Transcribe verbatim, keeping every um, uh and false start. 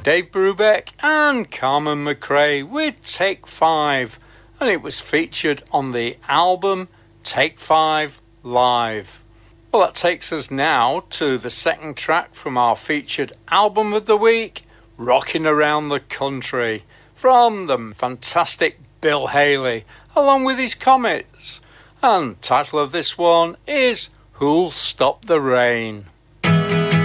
Dave Brubeck and Carmen McRae with Take Five, and it was featured on the album Take Five Live. Well, that takes us now to the second track from our featured album of the week, Rocking Around the Country, from the fantastic Bill Haley, along with his Comets. And the title of this one is Who'll Stop the Rain?